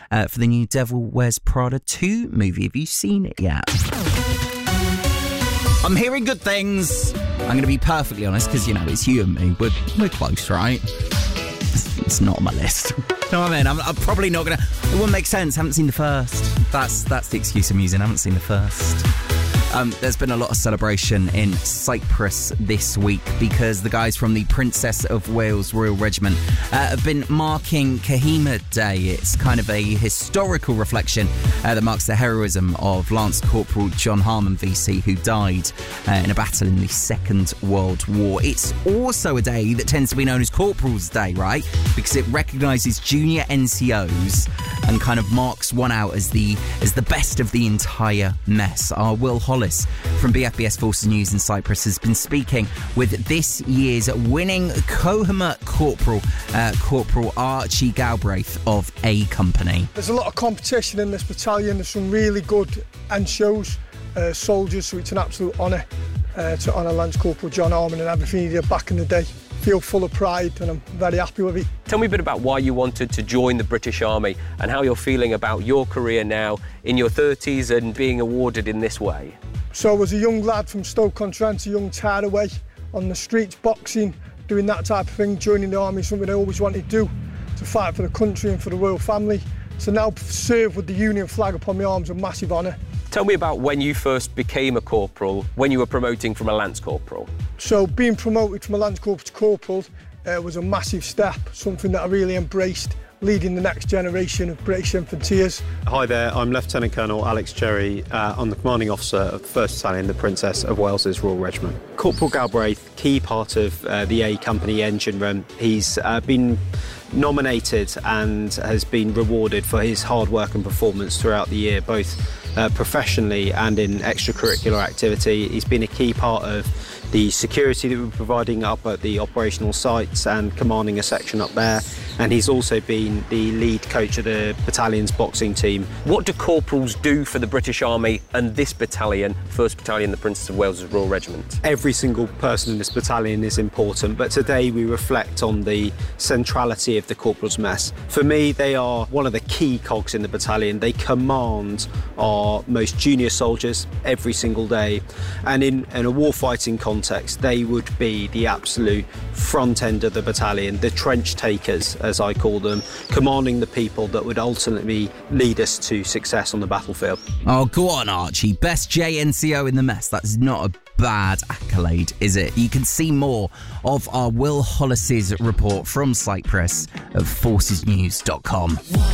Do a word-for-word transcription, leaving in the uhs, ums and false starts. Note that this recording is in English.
uh, for the new Devil Wears Prada two movie. Have you seen it yet? I'm hearing good things. I'm going to be perfectly honest, because, you know, it's you and me. We're, we're close, right? It's, it's not on my list. You know what I mean? I'm, I'm probably not going to... It wouldn't make sense. I haven't seen the first. That's, that's the excuse I'm using. I haven't seen the first. Um, there's been a lot of celebration in Cyprus this week because the guys from the Princess of Wales Royal Regiment uh, have been marking Kohima Day. It's kind of a historical reflection uh, that marks the heroism of Lance Corporal John Harmon V C, who died uh, in a battle in the Second World War. It's also a day that tends to be known as Corporal's Day, right? Because it recognises junior N C Os and kind of marks one out as the as the best of the entire mess. Our Will Hollis from B F B S Forces News in Cyprus has been speaking with this year's winning Kohima Corporal, uh, Corporal Archie Galbraith of A Company. There's a lot of competition in this battalion. There's some really good N S O S, uh, soldiers, so it's an absolute honour uh, to honour Lance Corporal John Harmon and everything he did back in the day. Feel full of pride and I'm very happy with it. Tell me a bit about why you wanted to join the British Army and how you're feeling about your career now in your thirties and being awarded in this way. So I was a young lad from Stoke-on-Trent, a young tearaway on the streets, boxing, doing that type of thing. Joining the army is something I always wanted to do, to fight for the country and for the royal family. So now serve with the Union flag upon my arms is a massive honour. Tell me about when you first became a corporal, when you were promoting from a lance corporal. So being promoted from a lance corporal to corporal uh, was a massive step, something that I really embraced, leading the next generation of British Infanteers. Hi there, I'm Lieutenant Colonel Alex Cherry. Uh, I'm the commanding officer of the first Battalion, the Princess of Wales's Royal Regiment. Corporal Galbraith, key part of uh, the A Company engine room. He's uh, been nominated and has been rewarded for his hard work and performance throughout the year, both uh, professionally and in extracurricular activity. He's been a key part of the security that we're providing up at the operational sites and commanding a section up there, and he's also been the lead coach of the battalion's boxing team. What do corporals do for the British Army and this battalion, first Battalion, the Princess of Wales' Royal Regiment? Every single person in this battalion is important, but today we reflect on the centrality of the corporal's mess. For me, they are one of the key cogs in the battalion. They command our most junior soldiers every single day, and in, in a warfighting context, they would be the absolute front end of the battalion, the trench takers, as I call them, commanding the people that would ultimately lead us to success on the battlefield. Oh, go on, Archie. Best J N C O in the mess. That's not a bad accolade, is it? You can see more of our Will Hollis's report from Cyprus at forces news dot com.